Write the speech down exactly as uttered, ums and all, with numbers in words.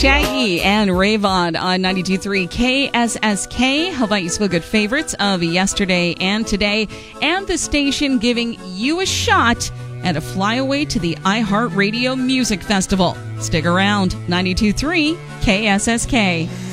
Shaggy and Rayvon on ninety-two point three K S S K. How about you feel good favorites of yesterday and today, and the station giving you a shot at a flyaway to the iHeartRadio Music Festival. Stick around, ninety-two point three K S S K.